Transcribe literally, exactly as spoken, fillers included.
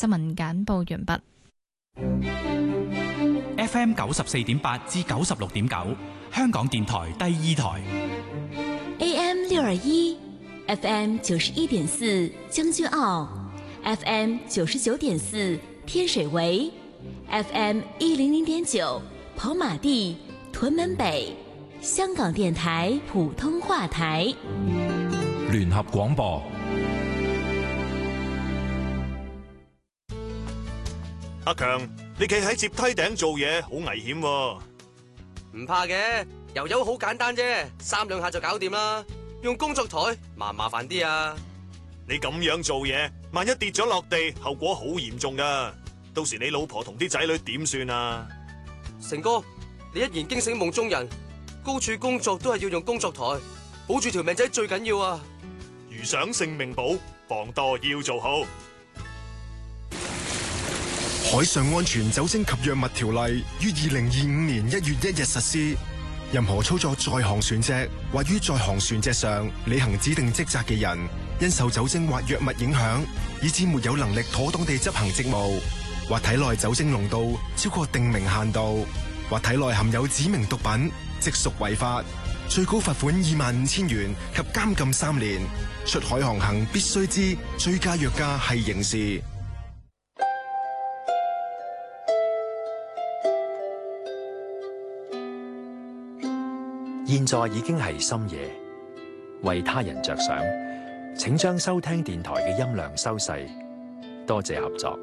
新聞簡報完畢。 F M 九十四點八至九十六點九，香港電台第二台。 A M 六二一，F M 九十一點四將軍澳 ，F M 九十九點四天水圍 ，F M 一零零點九跑馬地、屯門北，香港電台普通話台。 聯合廣播。 阿強，你企喺接梯頂做嘢好危險喎。 唔怕嘅，油油好簡單啫，三兩下就搞掂啦。用工作台麻唔麻煩啲啊？ 你咁樣做嘢，萬一跌咗落地，後果好嚴重噶。到時你老婆同啲仔女點算啊？ 成哥，你一言驚醒夢中人，高處工作都係要用工作台，保住條命仔最緊要啊！ 如想性命保，防墮要做好。 海上安全酒精及藥物條例於二零二五年一月一日實施。任何操作在航船隻或於在航船隻上履行指定職責嘅人，因受酒精或藥物影響，以致沒有能力妥當地執行職務，或體內酒精濃度超過定明限度，或體內含有指明毒品，即屬違法，最高罰款二萬五千元及監禁三年。出海航行必須知醉駕藥駕係刑事。 現在已經係深夜，為他人着想，請將收聽電台嘅音量收細，多謝合作。